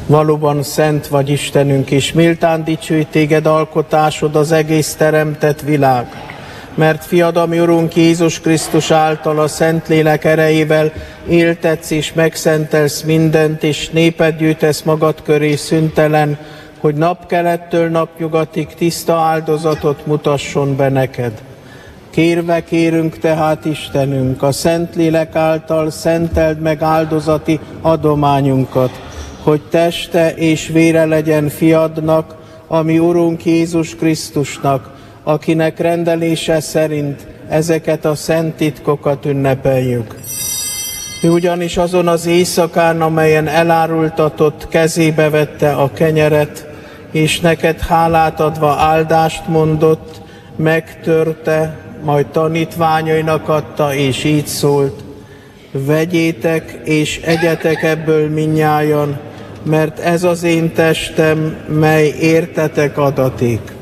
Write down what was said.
Valóban szent vagy Istenünk, és méltán dicsőít téged alkotásod az egész teremtett világ. Mert fiad, ami Urunk Jézus Krisztus által a Szentlélek erejével éltetsz és megszentelsz mindent, és népet gyűjtesz magad köré szüntelen, hogy napkelettől napnyugatig tiszta áldozatot mutasson be neked. Kérve kérünk tehát, Istenünk, a Szentlélek által szenteld meg áldozati adományunkat, hogy teste és vére legyen fiadnak, ami Urunk Jézus Krisztusnak, akinek rendelése szerint ezeket a szent titkokat ünnepeljük. Ő ugyanis azon az éjszakán, amelyen elárultatott, kezébe vette a kenyeret, és neked hálát adva áldást mondott, megtörte, majd tanítványainak adta, és így szólt: vegyétek és egyetek ebből mindnyájan, mert ez az én testem, mely értetek adatik.